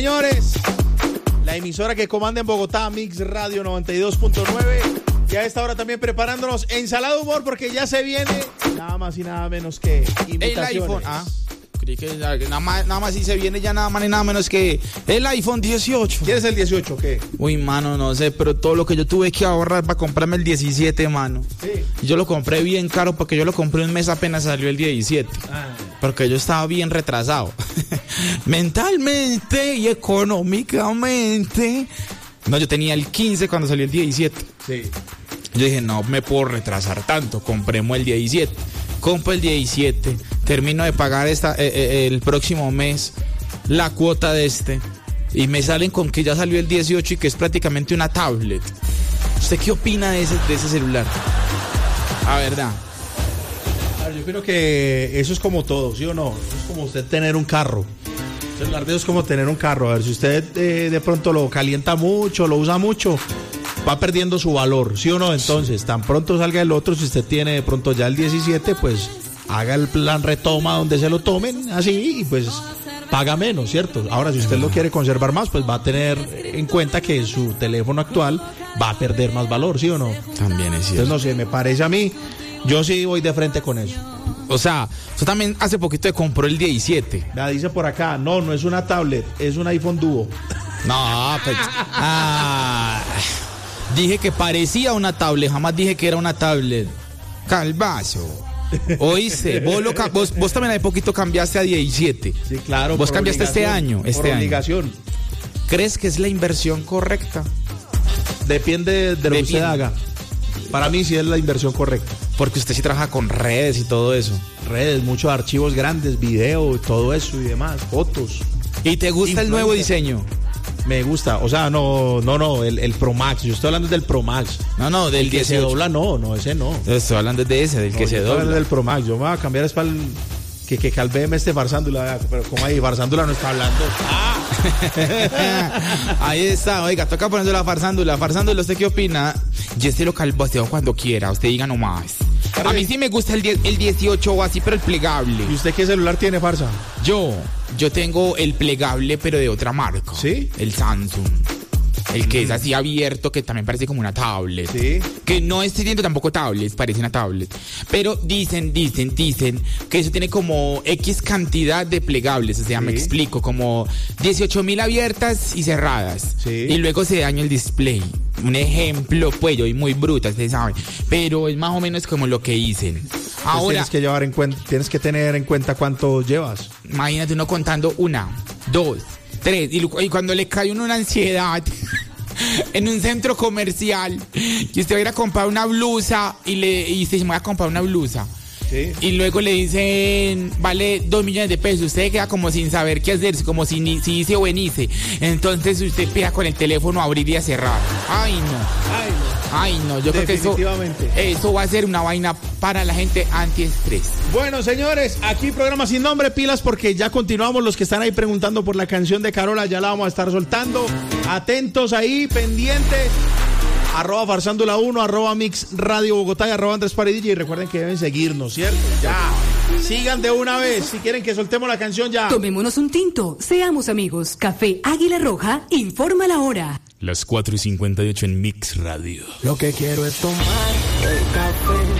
Señores, la emisora que comanda en Bogotá, Mix Radio 92.9. Y a esta hora también preparándonos ensalada de humor porque ya se viene nada más y nada menos que invitaciones. El iPhone, creí que nada más y se viene ya nada más y nada menos que el iPhone 18. ¿Quieres el 18 o qué? Uy, mano, no sé, pero todo lo que yo tuve que ahorrar para comprarme el 17, mano. Sí. Yo lo compré bien caro porque yo lo compré un mes apenas salió el 17. Porque yo estaba bien retrasado. Mentalmente y económicamente. No, yo tenía el 15 cuando salió el 17. Sí. Yo dije, no me puedo retrasar tanto, compremos el 17. Compro el 17, termino de pagar el próximo mes la cuota de y me salen con que ya salió el 18 y que es prácticamente una tablet. ¿Usted qué opina de ese celular? La verdad. Yo creo que eso es como todo, ¿sí o no? Es como usted tener un carro. El celular de eso es como tener un carro. A ver, si usted de pronto lo calienta mucho, lo usa mucho, va perdiendo su valor, ¿sí o no? Entonces, tan pronto salga el otro, si usted tiene de pronto ya el 17, pues haga el plan retoma donde se lo tomen, así, y pues paga menos, ¿cierto? Ahora, si usted lo quiere conservar más, pues va a tener en cuenta que su teléfono actual va a perder más valor, ¿sí o no? También es cierto. Entonces, no sé, me parece a mí, yo sí voy de frente con eso. O sea, usted también hace poquito compró el 17. La dice por acá, no es una tablet, es un iPhone Duo. No, pues... Dije que parecía una tablet, jamás dije que era una tablet. Calvazo. Oíste, vos también hace poquito cambiaste a 17. Sí, claro. Vos cambiaste este año. Por obligación. ¿Crees que es la inversión correcta? Depende de lo que usted haga. Para mí sí es la inversión correcta. Porque usted sí trabaja con redes y todo eso. Redes, muchos archivos grandes, video, todo eso y demás, fotos. ¿Y te gusta el nuevo diseño? Me gusta, o sea, no, el Pro Max, yo estoy hablando del Pro Max. No, del 18. Que se dobla, no, ese no. Estoy hablando de ese, del que se dobla. Del Pro Max, yo me voy a cambiar es para el... Que al BM esté Farsándula, pero como ahí, Farsándula no está hablando. Ahí está, oiga, toca ponerse la Farsándula. Farsándula, ¿usted qué opina? Yo se lo calvoteo cuando quiera, usted diga nomás. A mí sí me gusta el 18 o así, pero el plegable. ¿Y usted qué celular tiene, Farsa? Yo tengo el plegable, pero de otra marca. ¿Sí? El Samsung. El que es así abierto, que también parece como una tablet. Sí. Que no estoy viendo tampoco tablets, parece una tablet. Pero dicen que eso tiene como X cantidad de plegables. O sea, sí. Me explico, como 18.000 abiertas y cerradas. Sí. Y luego se daña el display. Un ejemplo, pues yo soy muy bruta, ustedes saben. Pero es más o menos como lo que dicen. Ahora, tienes que tener en cuenta cuánto llevas. Imagínate uno contando 1, 2, 3, y cuando le cae uno una ansiedad en un centro comercial, que usted va a ir a comprar una blusa y se va a comprar una blusa. Sí. Y luego le dicen, vale 2 millones de pesos. Usted queda como sin saber qué hacer, como si hice o hice. Entonces usted empieza con el teléfono a abrir y a cerrar. Ay, no, yo creo que eso va a ser una vaina para la gente antiestrés. Bueno, señores, aquí programa sin nombre, pilas, porque ya continuamos. Los que están ahí preguntando por la canción de Carola, ya la vamos a estar soltando. Atentos ahí, pendientes. @Farsándula1, @Mix Radio Bogotá y @Andrés Paridilla. Y recuerden que deben seguirnos, ¿cierto? Ya. Sigan de una vez. Si quieren que soltemos la canción, ya. Tomémonos un tinto. Seamos amigos. Café Águila Roja informa la hora. Las 4:58 en Mix Radio. Lo que quiero es tomar el café